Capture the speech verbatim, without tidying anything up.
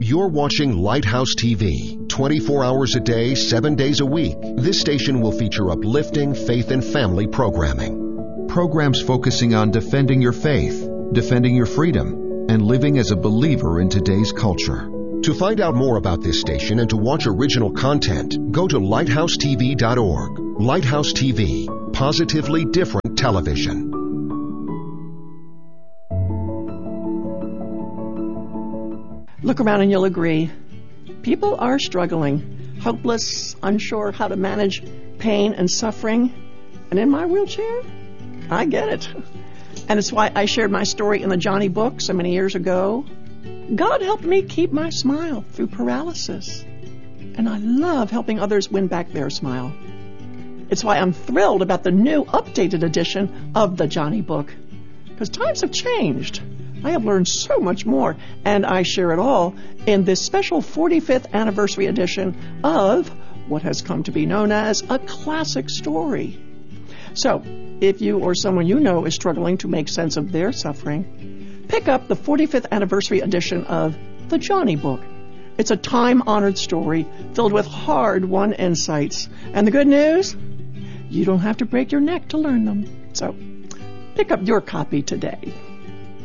You're watching Lighthouse T V, twenty-four hours a day, seven days a week. This station will feature uplifting faith and family programming. Programs focusing on defending your faith, defending your freedom, and living as a believer in today's culture. To find out more about this station and to watch original content, go to lighthouse t v dot org. Lighthouse T V, positively different television. Look around and you'll agree. People are struggling, hopeless, unsure how to manage pain and suffering. And in my wheelchair, I get it. And it's why I shared my story in the Johnny book so many years ago. God helped me keep my smile through paralysis. And I love helping others win back their smile. It's why I'm thrilled about the new updated edition of the Johnny book. Because times have changed. I have learned so much more, and I share it all in this special forty-fifth anniversary edition of what has come to be known as a classic story. So, if you or someone you know is struggling to make sense of their suffering, pick up the forty-fifth anniversary edition of the Johnny book. It's a time-honored story filled with hard-won insights. And the good news? You don't have to break your neck to learn them. So, pick up your copy today.